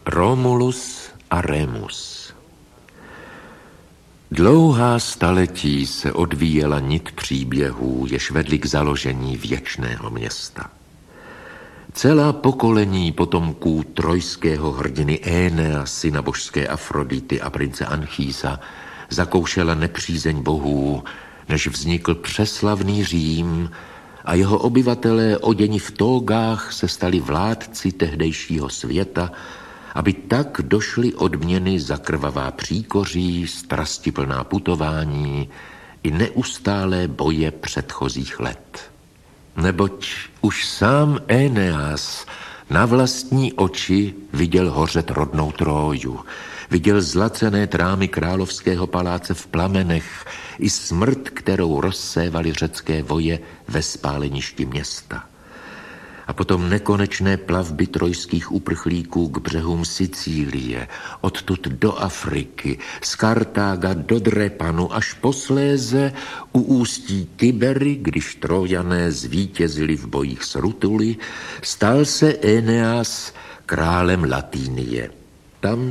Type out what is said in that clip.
Romulus a Remus. Dlouhá staletí se odvíjela nit příběhů, jež vedly k založení věčného města. Celá pokolení potomků trojského hrdiny Énea, syna božské Afrodity a prince Anchísa, zakoušela nepřízeň bohů, než vznikl přeslavný Řím a jeho obyvatelé oděni v tógách se stali vládci tehdejšího světa, aby tak došly odměny za krvavá příkoří, strastiplná putování i neustálé boje předchozích let. Neboť už sám Éneas na vlastní oči viděl hořet rodnou Tróju, viděl zlacené trámy královského paláce v plamenech i smrt, kterou rozsévaly řecké voje ve spáleništi města. A potom nekonečné plavby trojských uprchlíků k břehům Sicílie, odtud do Afriky, z Kartága do Drepanu, až posléze u ústí Tibery, když Trojané zvítězili v bojích s Rutuli, stal se Éneas králem Latínie. Tam